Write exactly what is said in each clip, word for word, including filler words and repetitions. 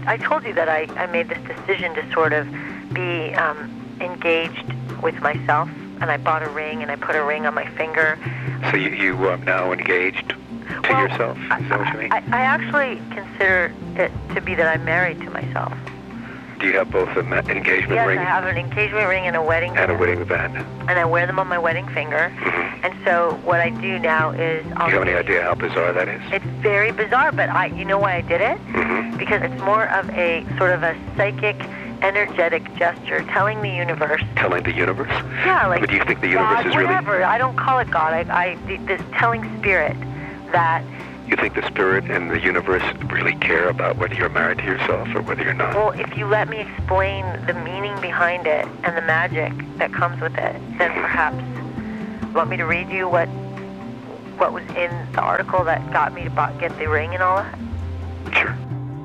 I told you that I, I made this decision to sort of be um, engaged with myself, and I bought a ring, and I put a ring on my finger. So you, you are now engaged to well, yourself? Is that what you mean? I, I actually consider it to be that I'm married to myself. Do you have both an engagement yes, ring? Yes, I have an engagement ring and a wedding and band. a wedding band. And I wear them on my wedding finger. Mm-hmm. And so what I do now is... I'll do you have any idea how bizarre that is? It's very bizarre, but I, you know why I did it? Mm-hmm. Because it's more of a sort of a psychic, energetic gesture telling the universe... Telling the universe? Yeah, like... But do you think the universe God, is really... whatever. I don't call it God. I, I, this telling spirit that... You think the spirit and the universe really care about whether you're married to yourself or whether you're not? Well, if you let me explain the meaning behind it and the magic that comes with it, then perhaps... You want me to read you what what was in the article that got me to buy, get the ring and all that? Sure.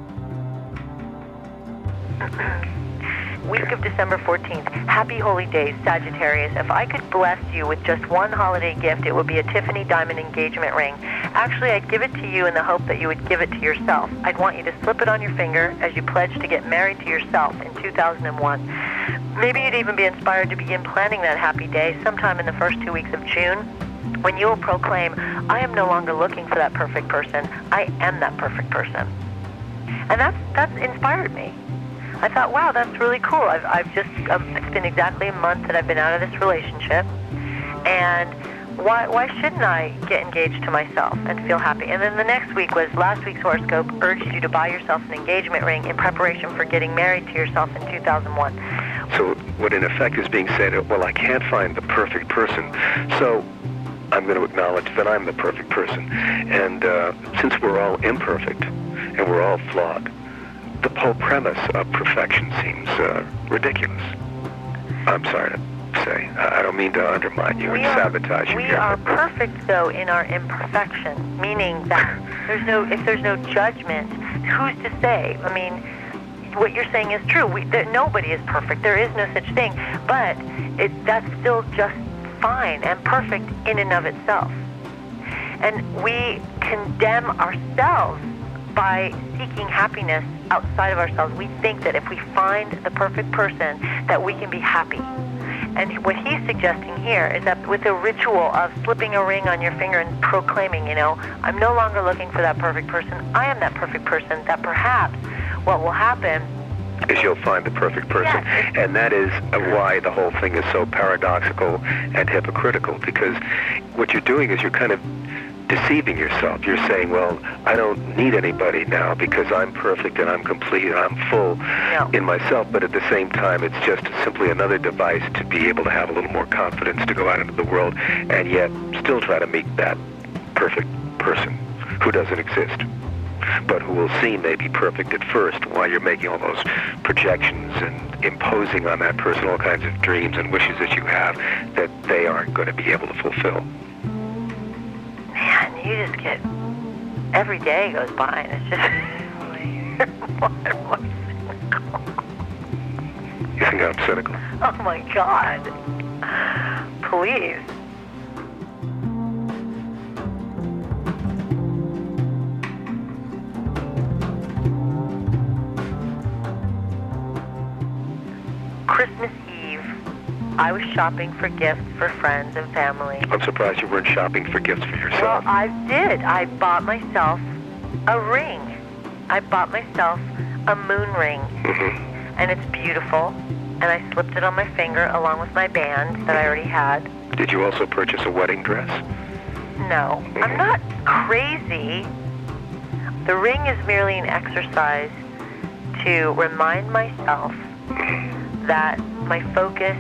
Week of December fourteenth. Happy holy days, Sagittarius. If I could bless you with just one holiday gift, it would be a Tiffany diamond engagement ring. Actually, I'd give it to you in the hope that you would give it to yourself. I'd want you to slip it on your finger as you pledge to get married to yourself in two thousand one. Maybe you'd even be inspired to begin planning that happy day sometime in the first two weeks of June, when you will proclaim, I am no longer looking for that perfect person. I am that perfect person. And that's, that's inspired me. I thought, wow, that's really cool. I've, I've just, um, it's been exactly a month that I've been out of this relationship, and why, why shouldn't I get engaged to myself and feel happy? And then the next week was, last week's horoscope urged you to buy yourself an engagement ring in preparation for getting married to yourself in two thousand one. So what in effect is being said, well, I can't find the perfect person, so I'm going to acknowledge that I'm the perfect person. And uh, since we're all imperfect and we're all flawed, the whole premise of perfection seems uh, ridiculous. I'm sorry to say. I don't mean to undermine you we and are, sabotage you. We here, are but... perfect, though, in our imperfection, meaning that there's no, if there's no judgment, who's to say? I mean, what you're saying is true. We, there, nobody is perfect. There is no such thing. But it, that's still just fine and perfect in and of itself. And we condemn ourselves by seeking happiness outside of ourselves. We think that if we find the perfect person, that we can be happy. And what he's suggesting here is that with the ritual of slipping a ring on your finger and proclaiming, you know, I'm no longer looking for that perfect person, I am that perfect person, that perhaps what will happen is you'll find the perfect person. Yes. And that is why the whole thing is so paradoxical and hypocritical, because what you're doing is you're kind of deceiving yourself. You're saying, well, I don't need anybody now because I'm perfect and I'm complete and I'm full no. in myself, but at the same time it's just simply another device to be able to have a little more confidence to go out into the world and yet still try to meet that perfect person who doesn't exist, but who will seem maybe perfect at first while you're making all those projections and imposing on that person all kinds of dreams and wishes that you have that they aren't going to be able to fulfill. Man, you just get, every day goes by and it's just more and more cynical. You think I'm cynical? Oh my God. Please. Christmas Eve, I was shopping for gifts for friends and family. I'm surprised you weren't shopping for gifts for yourself. Well, I did. I bought myself a ring. I bought myself a moon ring. Mm-hmm. And it's beautiful. And I slipped it on my finger along with my band that I already had. Did you also purchase a wedding dress? No. Mm-hmm. I'm not crazy. The ring is merely an exercise to remind myself that my focus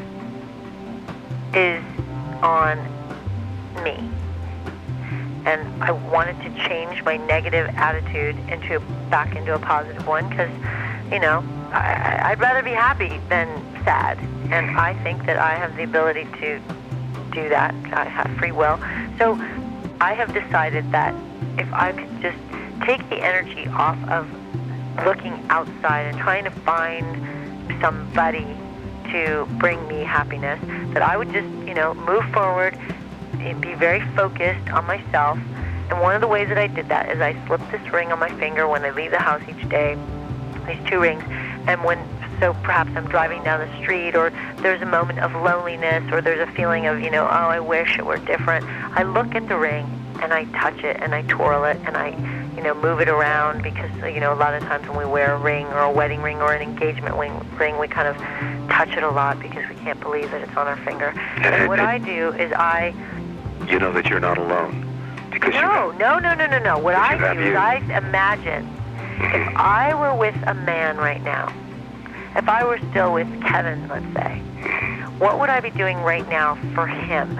is on me. And I wanted to change my negative attitude into back into a positive one because, you know, I, I'd rather be happy than sad. And I think that I have the ability to do that. I have free will. So I have decided that if I could just take the energy off of looking outside and trying to find somebody to bring me happiness, that I would just, you know, move forward and be very focused on myself. And one of the ways that I did that is I slipped this ring on my finger when I leave the house each day, these two rings, and when, so perhaps I'm driving down the street, or there's a moment of loneliness, or there's a feeling of, you know, oh, I wish it were different. I look at the ring, and I touch it, and I twirl it, and I, you know, move it around, because, you know, a lot of times when we wear a ring, or a wedding ring, or an engagement ring, we kind of touch it a lot because we can't believe that it's on our finger. And, and what and I do is I... You know that you're not alone. Because no, you have, no, no, no, no, no. What I do you. is I imagine Mm-hmm. if I were with a man right now, if I were still with Kevin, let's say, what would I be doing right now for him?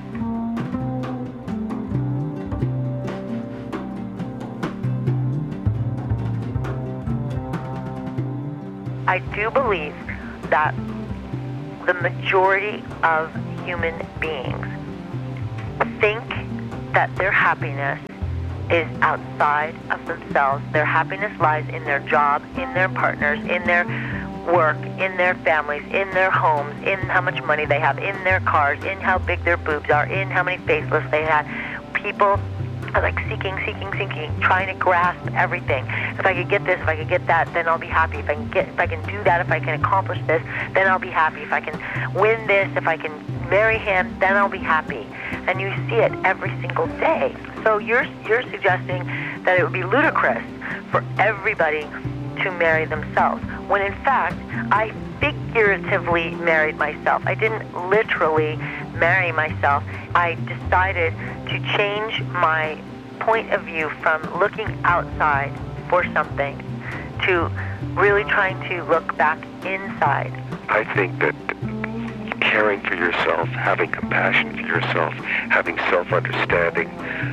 I do believe that the majority of human beings think that their happiness is outside of themselves. Their happiness lies in their job, in their partners, in their work, in their families, in their homes, in how much money they have, in their cars, in how big their boobs are, in how many facelifts they had. People are like seeking, seeking, seeking, trying to grasp everything. If I could get this, if I could get that, then I'll be happy. If I can get, if I can do that, if I can accomplish this, then I'll be happy. If I can win this, if I can marry him, then I'll be happy. And you see it every single day. So you're you're suggesting that it would be ludicrous for everybody to marry themselves, when in fact I figuratively married myself. I didn't literally marry myself. I decided to change my point of view from looking outside for something to really trying to look back inside. I think that caring for yourself, having compassion for yourself, having self-understanding,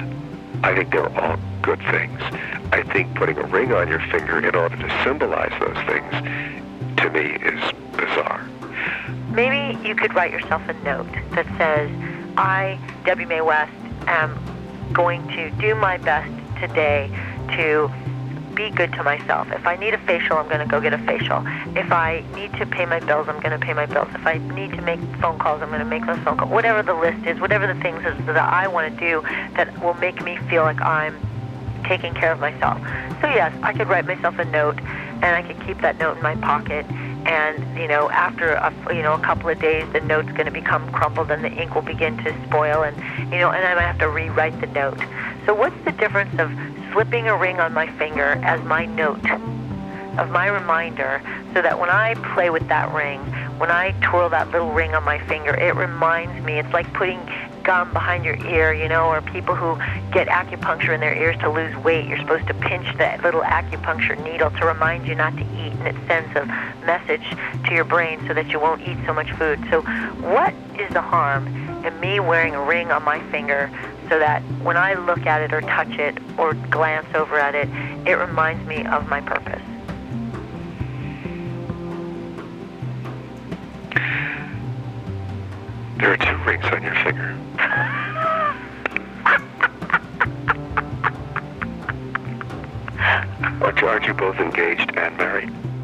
I think they're all good things. I think putting a ring on your finger in order to symbolize those things, to me, is bizarre. Maybe you could write yourself a note that says, I, Debbie Mae West, am going to do my best today to be good to myself. If I need a facial, I'm going to go get a facial. If I need to pay my bills, I'm going to pay my bills. If I need to make phone calls, I'm going to make those phone calls. Whatever the list is, whatever the things is that I want to do that will make me feel like I'm taking care of myself. So yes, I could write myself a note, and I could keep that note in my pocket. And, you know, after, a, you know, a couple of days, the note's going to become crumpled and the ink will begin to spoil, and, you know, and I might have to rewrite the note. So what's the difference of slipping a ring on my finger as my note, of my reminder, so that when I play with that ring, when I twirl that little ring on my finger, it reminds me, it's like putting gum behind your ear, you know, or people who get acupuncture in their ears to lose weight. You're supposed to pinch that little acupuncture needle to remind you not to eat, and it sends a message to your brain so that you won't eat so much food. So what is the harm in me wearing a ring on my finger so that when I look at it or touch it or glance over at it, it reminds me of my purpose? There are two rings on your finger. Aren't you both engaged and married?